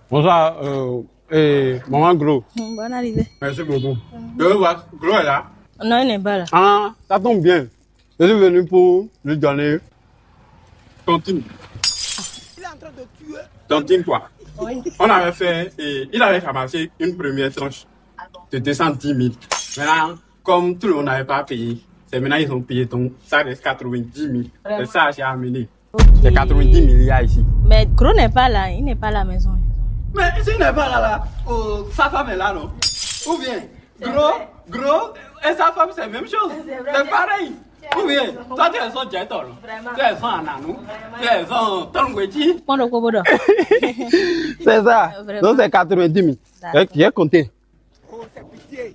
Bonsoir, maman Gros. Bonne arrivée. Merci beaucoup. Je veux voir, Gros est là? Non, il n'est pas là. Ah, ça tombe bien. Je suis venu pour lui donner tontine. Il est en train de tuer. Tontine quoi? Oui. On avait fait, il avait ramassé une première tranche de 210 000. Maintenant, comme tout le monde n'avait pas payé, c'est maintenant ils ont payé, donc ça reste 90 000. C'est ça j'ai amené. Okay. C'est 90 milliards ici. Mais Gros n'est pas là, il n'est pas à la maison. Mais s'il n'est pas là, sa femme est là, non? Ou bien, Gros, et sa femme, c'est la même chose. C'est pareil. Ou bien, toi, tu es son diétol. Tu es son ananou. Tu es son tongwechi. C'est ça. Donc, c'est 90 000. J'ai compté. Oh, c'est pitié.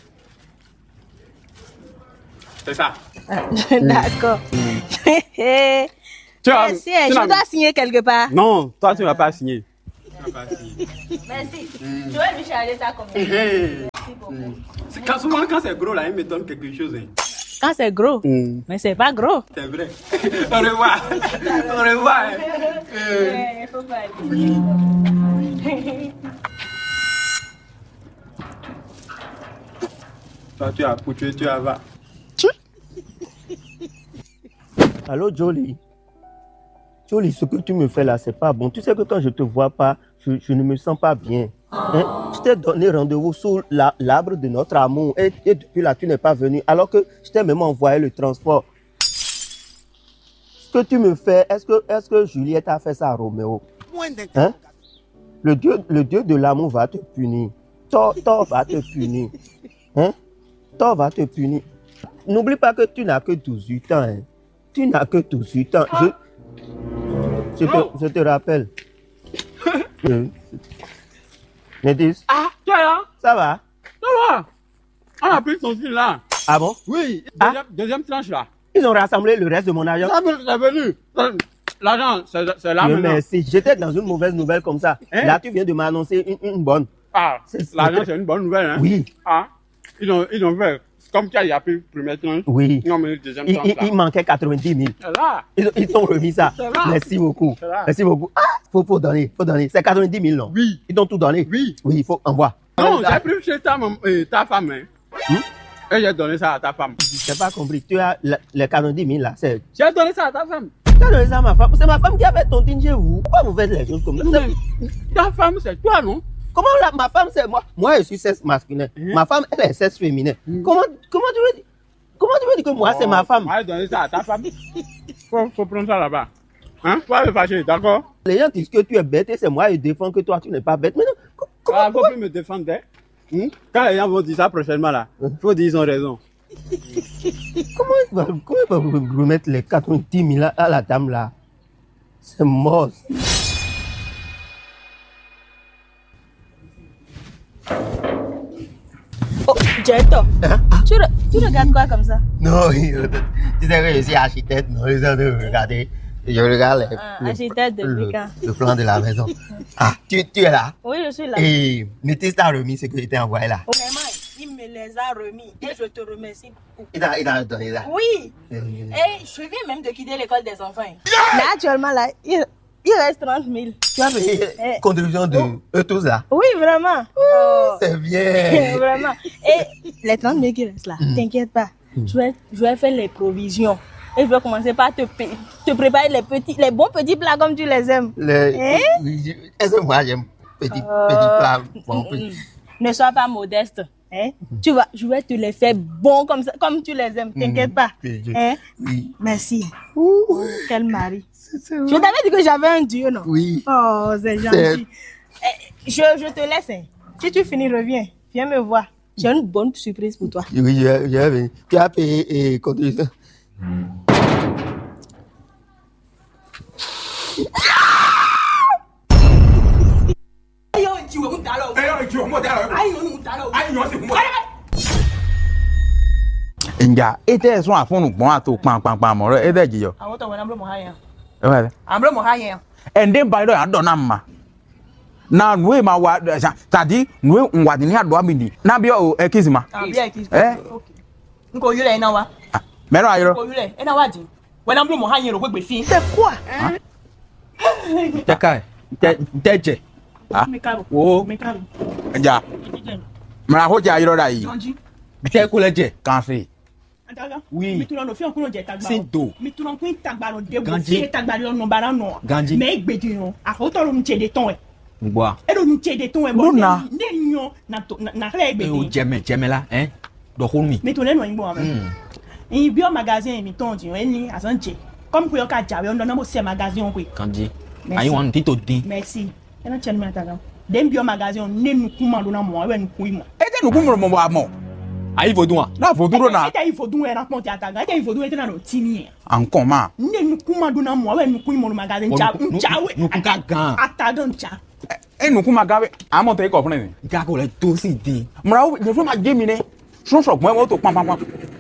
C'est ça. D'accord. Je dois signer quelque part. Non, toi, tu ne vas pas signer. Merci. Je vais lui charger ça comme ça. Souvent, quand c'est gros, là, il me donne quelque chose. Hein. Quand c'est gros, mais c'est pas gros. C'est vrai. Au revoir. Au revoir. Il faut pas dire. Toi, tu as couché, tu as va. Allô, Jolie. Jolie, ce que tu me fais là, c'est pas bon. Tu sais que quand je te vois pas, je ne me sens pas bien. Hein? Je t'ai donné rendez-vous sous l'arbre de notre amour et depuis là, tu n'es pas venu. Alors que je t'ai même envoyé le transport. Ce que tu me fais, est-ce que Juliette a fait ça à Roméo? Hein? Le Dieu de l'amour va te punir. Thor va te punir. Hein? Thor va te punir. N'oublie pas que tu n'as que 18 ans. Hein? Tu n'as que 18 ans. Je te rappelle. Médis. Ah, tu es là? Ça va? Ça va. On a pris ton fil là. Ah bon? Oui, deuxième tranche là. Ils ont rassemblé le reste de mon argent. C'est venu. L'argent, c'est là maintenant. Merci. J'étais dans une mauvaise nouvelle comme ça. Hein? Là, tu viens de m'annoncer une bonne. Ah, l'argent, c'est une bonne nouvelle. Hein? Oui. Ah, ils ont fait. Comme tu as pris première tranche. Oui. Ils ont mis le deuxième tranche. Il manquait 90 000. C'est là. Ils t'ont remis ça. Merci beaucoup. Merci beaucoup. Ah, faut donner. C'est 90 000, non? Oui. Ils t'ont tout donné? Oui. Oui, il faut envoyer. Non, j'ai pris chez ta femme. Hein. Et j'ai donné ça à ta femme. Je n'ai pas compris. Tu as les 90 000 là. J'ai donné ça à ta femme. Tu as donné ça à ma femme. C'est ma femme qui a fait ton dîner chez vous. Pourquoi vous faites les choses comme ça? Ta femme, c'est toi, non? Comment ma femme, c'est moi? Moi, je suis sexe masculin. Ma femme, elle est sexe féminin. Comment tu veux dire? Comment tu veux dire que moi, c'est ma femme? Moi, j'ai donné ça à ta femme. Faut prendre ça là-bas. Hein? Faut aller fâcher, d'accord? Les gens disent que tu es bête et c'est moi qui défends que toi, tu n'es pas bête. Mais non, comment faut plus me défendre, hein? Quand les gens vont dire ça prochainement, là, faut dire qu'ils ont raison. Comment il va vous remettre les 90 000 à la dame là? C'est mort. Oh, Jeto, tu regardes quoi comme ça? Non, tu sais que je suis architecte, non, je suis de regarder. Je regarde le plan de la maison. Ah, tu es là? Oui, je suis là. Et Métis t'a remis ce que je t'ai envoyé là. Vraiment, il me les a remis et je te remercie beaucoup. Il t'a donné ça? Oui. Et je viens même de quitter l'école des enfants. Mais actuellement, là, il reste 30 000. Tu as payé contribution de eux tous là? Oui, vraiment. C'est bien. Vraiment. Et les 30 000 qui restent là, t'inquiète pas. Je vais faire les provisions. Et je vais commencer par te préparer les bons petits plats comme tu les aimes. Est-ce que moi j'aime petits plats bon, Ne sois pas modeste. Hein? Tu vois, je vais te les faire bons comme ça, comme tu les aimes. T'inquiète pas. Hein? Oui. Merci. Quel mari. Je t'avais dit que j'avais un dieu, non? Oui. Oh, c'est gentil. Je te laisse. Hein. Si tu finis, reviens. Viens me voir. J'ai une bonne surprise pour toi. Oui, je vais venir. Tu as payé et contribution. Inja, ete so afonu gbon ato pam mo re ede jiyo. Àwọn tó wọ́n náà mo ha yẹn. Ewe. Àmọ́ mo ha yẹn. Ende ba do ado na mma. Na nuwe ma wa tadi nuwe nwa di ni ado amini. Na bi o ekizima. Ah, bi ekizima. Okay. Nko yule ina wa. Mero ayiro. Nko yule ina wa di. Wọ́n náà mo ha yẹn ro gbe fi. C'est quoi? Tekai. Teje. Ah. Oh. Ja. Mara ho ja iro da yi. Tẹ́ kó lẹ́jẹ̀. Kan se. Oui. Mi tu no fi on kuno je tagba. Sinto. Mi tu no kun tagba no de bo Ganji. fi tagba no bara no. Ganji. Me gbedi no. A ho to lo nche de ton e. Ngboa. E lo nche de ton e bo. Luna. Ne nyo na re E gbedi. o jẹ́mẹ̀ la, hein? Do ko mi. Mi tu le no ngbo ame. In bio magazine mi ton ti eni asanche. Comme ko yo ka jawe on na mo se magazine ko. Kanji. Merci. Ayi wan tito din. Merci. E na chen mi ataga. Dem bio magazine ne nu kuma lo na mo e nu ku imo. E te nu ku mo mo amo. Ayi vodun wa. Na voduro na. E te ifo dun e na pon ti ataga. E te ifo dun e te na no tini e. Ankon ma. Ne nu kuma do na mo e nu ku imo no magazine Oh, jawe. nu- Jawe. nu ku ka gan. Ataga ncha. E nu ku ma gawe. Amo te ko fun ni. Ika ko le to si din. Mara ho je fun ma je mi ne. So so mo mo to pam pam pam.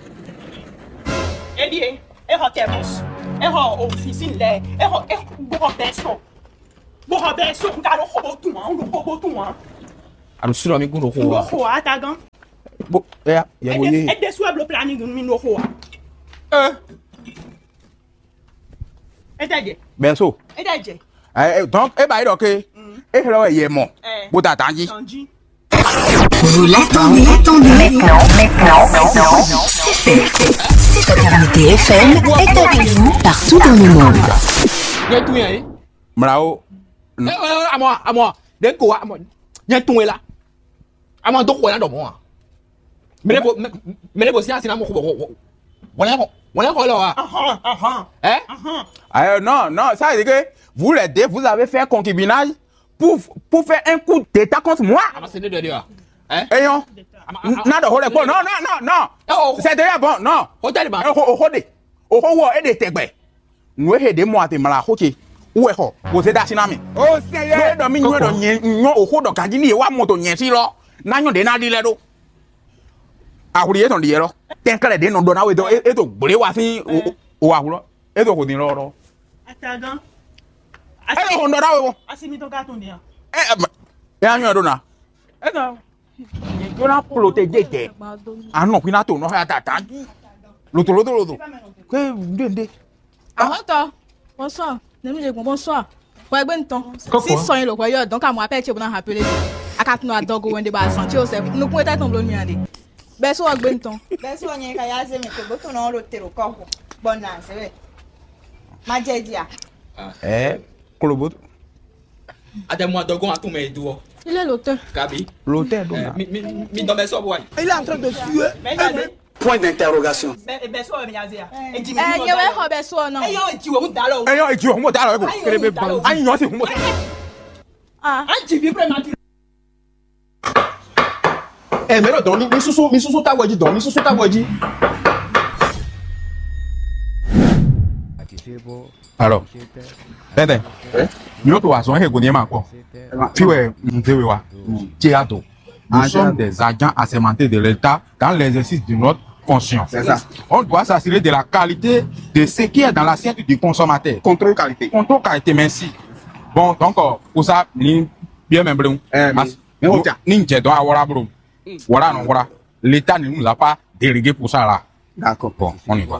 Eh bien, e ho temos. E ho office le. E ho bo beso. Bo beso nga ro ho tu an, ro ho tu an. Adu suro mi kun ro ko Ro wa. ho ataga. Bo ya ye mo ye. E de swab le planning mi ro ho. E te Beso. je. Donc e ba iro ke. E hero ye mo. Bo ta tanji. Tanji. Vous l'attendez maintenant. C'est fait. Fraternité FM est avec vous partout dans le monde. Nye tun yan. Mara ho. Amo. De ko wa amo. Nye tun la. Amo do ko la do mo. Mele bo si asina mo ko. Wala ko lo wa. Ah non, ça veut dire que vous les deux, vous avez fait concubinage pour faire un coup d'état contre moi. Ama se de de wa. Hein? Et non, non, non, c'est déjà bon, non. Hotel ba. Wo et de tegbe. Nous aider moi te mala hoche. Où est ho? Vous êtes assinami. Oh Seigneur. Do mi nyo do nyo oho do kanji ni wa moto nyen si lo. Na nyo de na di le do. Ahuri e ton di lo. Ten kale de no do na we do e to gbere wa sin o ahulo. E to ko din lo. Ataga. E ho ndo da we wo. Asimi to ka ton dia. Ya nyo do na. E no. Yo na protéger. Ah non, puis na to no ha ta ta. Loto. Que ndende. Attends. Bonsoir. Bonsoir. Kwa egbe nton. Si son lo kwa yo donc a mo appelle che bona rappeler. Akat no adogo wende ba santi o se. Nu ku eta ton blo mi ande. Beso egbe nton. Beso onye ka ya ze me to boto no ro tero ko bonance we. Ma jedia. Kolobo. Ade mo dogon atun me duo. Il est l'auteur. Kabi. L'hôtel do na. Mi do me so bo wa. Il est en train de tuer. Point d'interrogation. Beso o mi yazia. E ji mi. Eh, ye we ho beso no. E yo ji wo mu da lo. E yo eji o mo da lo ebo. Kerebe ban. An yo si mo. Ah. Anti bi premature. Eh, mais non, mi susu ta waji don, mi susu ta waji. Alors. Tete. Yo to wa so he go ni ma ko. Fiwe ntewe wa. Tiato. Nous sommes des agents assermentés de l'État dans l'exercice de notre fonction. C'est ça. On doit s'assurer de la qualité de ce qui est dans l'assiette du consommateur. Contrôle qualité. Contrôle qualité, merci. Bon, donc, pour ça, ni bien même, voilà. L'État ne nous a pas délégué pour ça là. D'accord. Bon, on y va.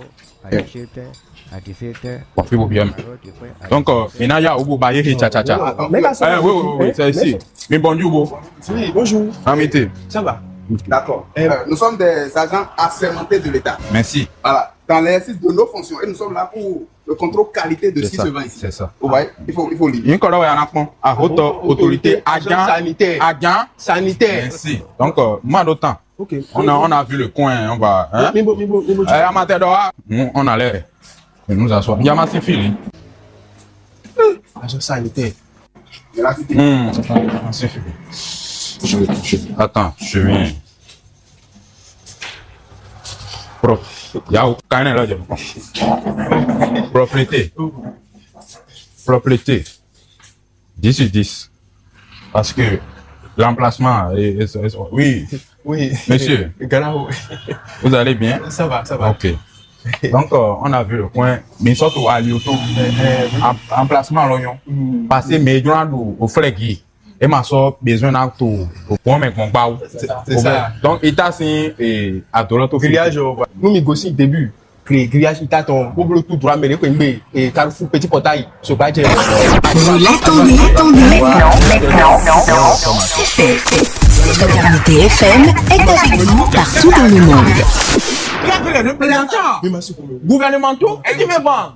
Bon, fais vos bien. Donc, maintenant, il y a Obo Baye et Tcha. Oui, c'est ici. Mais bonjour, Oui, bonjour. Amité. Ça va? D'accord. Nous sommes des agents assermentés de l'État. Merci. Voilà. Dans l'exercice de nos fonctions. Et nous sommes là pour le contrôle qualité de ce qui se vend ici. C'est ça. Vous voyez? Il faut lire. Il y a encore un point à haute autorité, agent sanitaire. Merci. Donc, moi d'autant. Ok. On a vu le coin, on va. Hein? Amateur d'or, on a l'air. Nous asseoir. Il y a ma fille. Agent sanitaire. Attends, je viens. Il y a aucun là. Propriété. 10 sur 10. Parce que l'emplacement est. Oui. Oui. Monsieur. Vous allez bien? Ça va. Ok. Donc, on a vu le coin, mais surtout à Lyoto, emplacement à l'oignon, passer mes droits au flégui, et ma soeur besoin d'un tour, au point avec mon baou. C'est ça. Donc, il t'a signé à Doloto. Grillage, nous négocions début. grillage ton boulot tout droit mais et Carrefour petit portail ce badge. Vous l'attendez, c'est fait. Fraternité FM est avec vous partout dans le monde. Regardez les représentants gouvernementaux et tu me vends.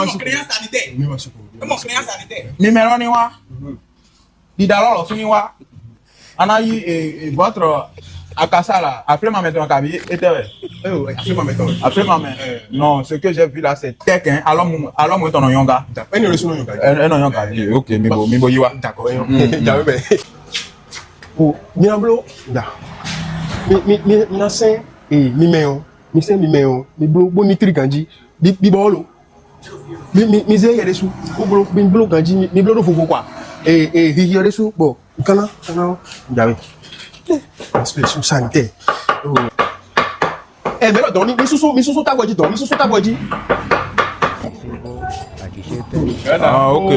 Numéro ni wa. Didalo lo ni wa. Anayi votre Akasala, appelez-moi maintenant Kabi, et appelez-moi maintenant. Appelez-moi maintenant. Non, ce que j'ai vu là, c'est tech, hein. Alors, moi, ton yonga. Ok, mibo yiwa. D'accord. Oh, miamblo, da. Mi nasen, mimeo, mi blo tri kanji, bibolo. Mi ze yeresu, blo kanji, mi blo fofo quoi. Et yeresu, bon, kana, jawe. Inspection sanitaire. Oh. Eh, mais non, mi sous ta voiture, Ah, ok.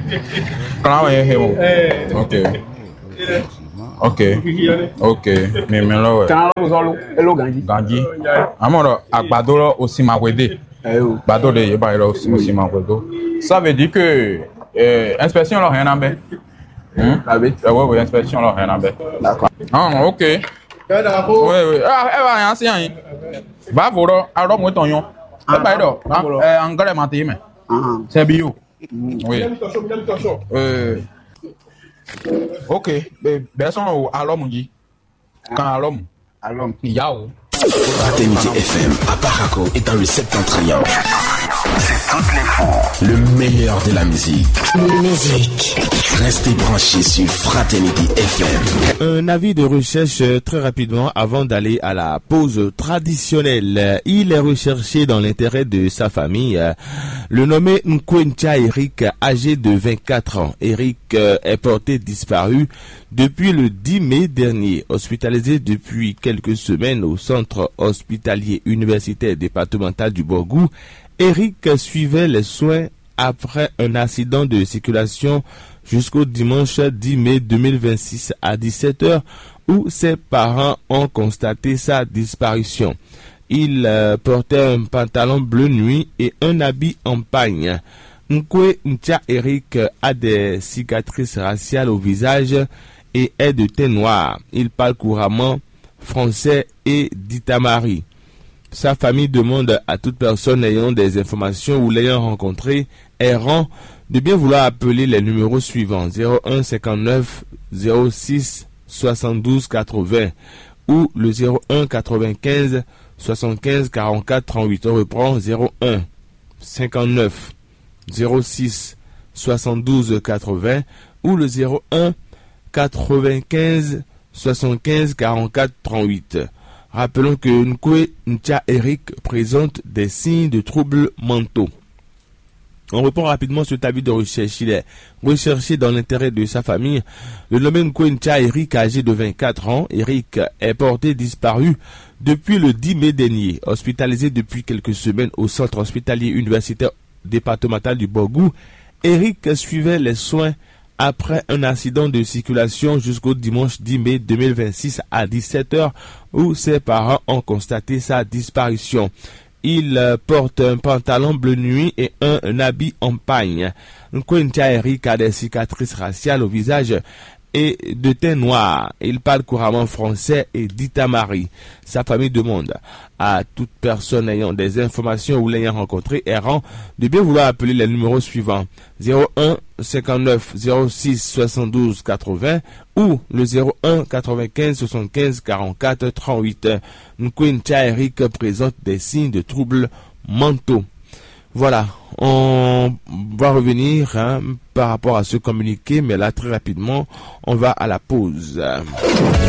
Ok. Mais là, Ganji. Amoro, Agbadoro aussi ma wede. Bado de Yeba aussi ma wede. Ça veut dire que inspection là rien à faire. Oui, inspection là rien à faire. D'accord. Ah, ok. Oui. Ah, rien. Va voir, alors moi ton yon. Engrais maté mais. C'est bio. Oui. Ok. Personne à l'homme dit. Quand à l'homme. Yao. Fraternité FM à Paraco et dans le septentrion. C'est toutes les fois le meilleur de la musique. Restez branchés sur Fraternité FM. Un avis de recherche très rapidement avant d'aller à la pause traditionnelle. Il est recherché dans l'intérêt de sa famille. Le nommé Nkwencha Eric, âgé de 24 ans. Eric est porté disparu depuis le 10 mai dernier. Hospitalisé depuis quelques semaines au centre hospitalier universitaire départemental du Borgou, Eric suivait les soins après un accident de circulation jusqu'au dimanche 10 mai 2026 à 17h où ses parents ont constaté sa disparition. Il portait un pantalon bleu nuit et un habit en pagne. Nkwencha Eric a des cicatrices raciales au visage et est de teint noir. Il parle couramment français et d'itamari. Sa famille demande à toute personne ayant des informations ou l'ayant rencontré errant de bien vouloir appeler les numéros suivants 01 59 06 72 80 ou le 01 95 75 44 38. On reprend 01 59 06 72 80 ou le 01 95 75 44 38. Rappelons que Nkwencha Eric présente des signes de troubles mentaux. On reprend rapidement ce avis de recherche. Il est recherché dans l'intérêt de sa famille. Le nommé Nkwencha Eric, âgé de 24 ans, Eric est porté disparu depuis le 10 mai dernier. Hospitalisé depuis quelques semaines au centre hospitalier universitaire départemental du Borgou, Eric suivait les soins après un accident de circulation jusqu'au dimanche 10 mai 2026 à 17h où ses parents ont constaté sa disparition. Il porte un pantalon bleu nuit et un habit en pagne. Nkwencha Eric a des cicatrices raciales au visage et de teint noir. Il parle couramment français et d'itamari. Sa famille demande à toute personne ayant des informations ou l'ayant rencontré errant de bien vouloir appeler les numéros suivants 01 59 06 72 80 ou le 01 95 75 44 38. Nkwencha Eric présente des signes de troubles mentaux. Voilà, on va revenir par rapport à ce communiqué, mais là très rapidement, on va à la pause.